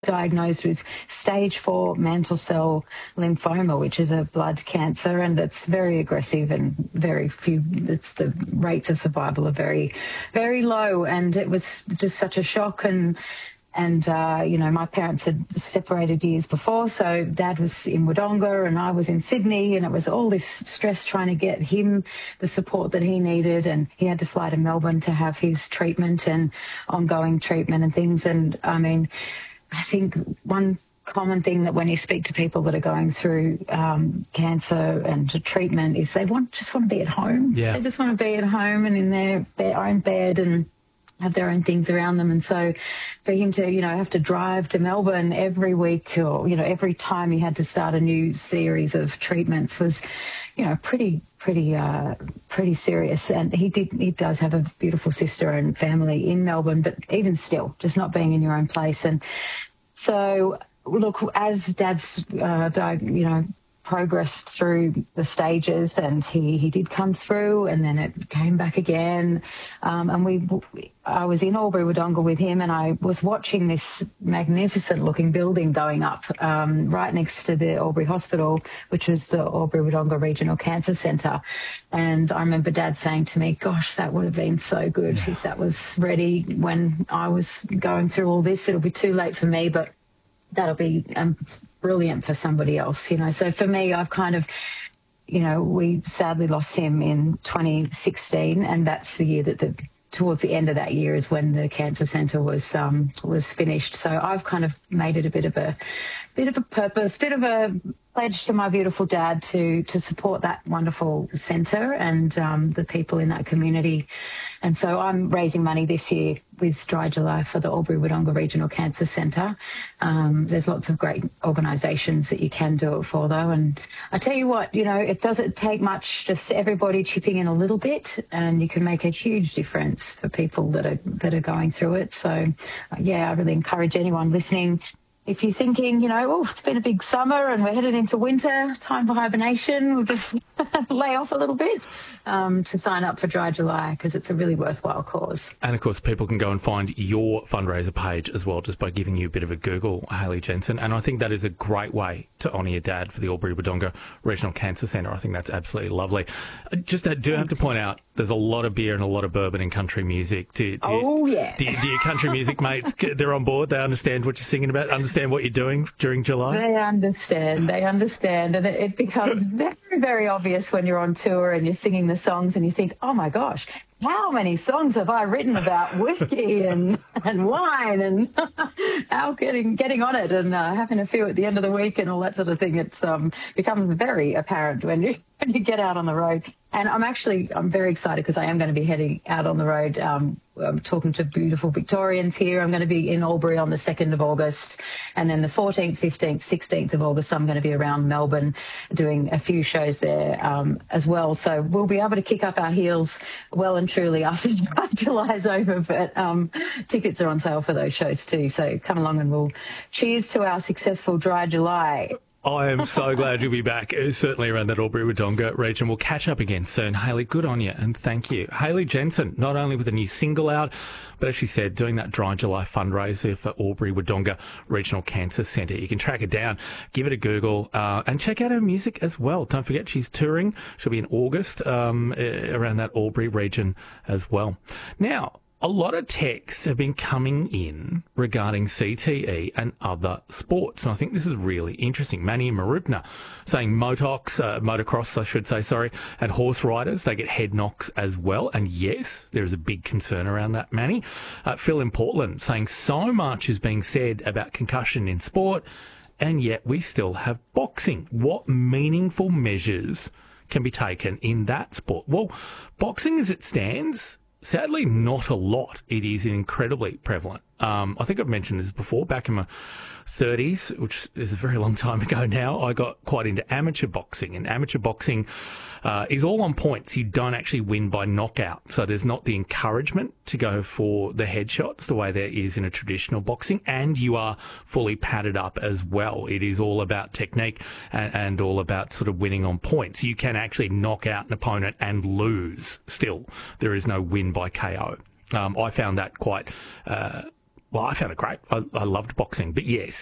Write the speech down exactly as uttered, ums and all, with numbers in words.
diagnosed with stage four mantle cell lymphoma, which is a blood cancer, and it's very aggressive and very few, it's the rates of survival are very, very low. And it was just such a shock. And And, uh, you know, my parents had separated years before, so Dad was in Wodonga and I was in Sydney, and it was all this stress trying to get him the support that he needed, and he had to fly to Melbourne to have his treatment and ongoing treatment and things. And, I mean, I think one common thing that when you speak to people that are going through um, cancer and treatment is they want just want to be at home. Yeah. They just want to be at home and in their, their own bed and have their own things around them. And so for him to, you know, have to drive to Melbourne every week or, you know, every time he had to start a new series of treatments was, you know, pretty, pretty, uh, pretty serious. And he did, he does have a beautiful sister and family in Melbourne, but even still, just not being in your own place. And so, look, as Dad's, uh, died, you know, progressed through the stages, and he, he did come through, and then it came back again. Um, and we, I was in Albury Wodonga with him, and I was watching this magnificent looking building going up um, right next to the Albury Hospital, which was the Albury Wodonga Regional Cancer Centre. And I remember Dad saying to me, gosh, that would have been so good yeah. if that was ready when I was going through all this. It'll be too late for me, but that'll be um, brilliant for somebody else, you know. So for me, I've kind of, you know, we sadly lost him in twenty sixteen, and that's the year that the, towards the end of that year is when the cancer centre was um, was finished. So I've kind of made it a bit of a bit of a purpose, bit of a pledge to my beautiful dad to to support that wonderful centre and um, the people in that community. And so I'm raising money this year with Dry July for the Albury Wodonga Regional Cancer Centre. Um, there's lots of great organisations that you can do it for, though. And I tell you what, you know, it doesn't take much, just everybody chipping in a little bit, and you can make a huge difference for people that are that are going through it. So, uh, yeah, I really encourage anyone listening, if you're thinking, you know, oh, it's been a big summer and we're headed into winter, time for hibernation, we'll just lay off a little bit um, to sign up for Dry July, because it's a really worthwhile cause. And, of course, people can go and find your fundraiser page as well just by giving you a bit of a Google, Hayley Jensen. And I think that is a great way to honour your dad for the Albury Wodonga Regional Cancer Centre. I think that's absolutely lovely. Just I do have to point out, there's a lot of beer and a lot of bourbon in country music. Do, do, oh, yeah. Do, do your country music mates, they're on board? They understand what you're singing about, understand what you're doing during July? They understand. They understand. And it, it becomes very, very obvious when you're on tour and you're singing the songs and you think, oh, my gosh, how many songs have I written about whiskey and, and wine and how getting getting on it and uh, having a few at the end of the week and all that sort of thing. It's um, becomes very apparent when you when you get out on the road. And I'm actually I'm very excited because I am going to be heading out on the road. Um, I'm talking to beautiful Victorians here. I'm going to be in Albury on the second of August, and then the fourteenth, fifteenth, sixteenth of August, I'm going to be around Melbourne doing a few shows there um, as well. So we'll be able to kick up our heels well and truly after July's over, but um, tickets are on sale for those shows too. So come along and we'll cheers to our successful Dry July. I am so glad you'll be back, certainly around that Albury Wodonga region. We'll catch up again soon. Hayley, good on you, and thank you. Hayley Jensen, not only with a new single out, but as she said, doing that Dry July fundraiser for Albury Wodonga Regional Cancer Centre. You can track her down, give it a Google, uh, and check out her music as well. Don't forget, she's touring. She'll be in August um, around that Albury region as well. Now, a lot of texts have been coming in regarding C T E and other sports, and I think this is really interesting. Manny Marupna saying motocs, uh, motocross, I should say, sorry, and horse riders, they get head knocks as well. And yes, there is a big concern around that, Manny. Uh, Phil in Portland saying so much is being said about concussion in sport, and yet we still have boxing. What meaningful measures can be taken in that sport? Well, boxing as it stands, sadly, not a lot. It is incredibly prevalent. Um, I think I've mentioned this before. Back in my thirties, which is a very long time ago now, I got quite into amateur boxing. And amateur boxing uh, is all on points. You don't actually win by knockout. So there's not the encouragement to go for the headshots the way there is in a traditional boxing. And you are fully padded up as well. It is all about technique and, and all about sort of winning on points. You can actually knock out an opponent and lose still. There is no win by K O. Um, I found that quite... Uh, well, I found it great. I, I loved boxing. But yes,